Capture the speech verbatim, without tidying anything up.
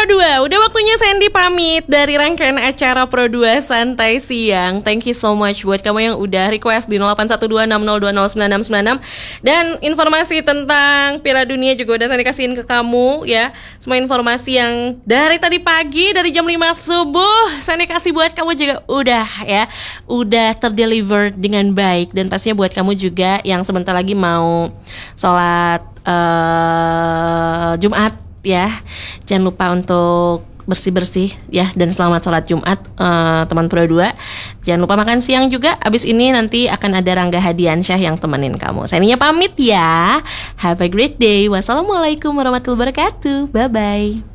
dua, udah waktunya Sandy pamit dari rangkaian acara Pro dua Santai Siang. Thank you so much buat kamu yang udah request di nol delapan satu dua enam nol dua nol sembilan enam sembilan enam. Dan informasi tentang Piala Dunia juga udah Sandy kasihin ke kamu ya. Semua informasi yang dari tadi pagi, dari jam lima subuh Sandy kasih buat kamu juga udah ya, udah terdeliver dengan baik. Dan pastinya buat kamu juga yang sebentar lagi mau sholat uh, Jumat ya, jangan lupa untuk bersih-bersih ya, dan selamat sholat Jumat uh, teman Pro dua. Jangan lupa makan siang juga. Abis ini nanti akan ada Rangga Hadiansyah yang temenin kamu. Saya pamit ya. Have a great day. Wassalamualaikum warahmatullahi wabarakatuh. Bye bye.